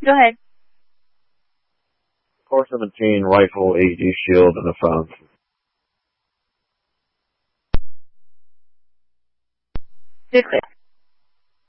Go ahead. 417 rifle, AED shield, and the phone. Good.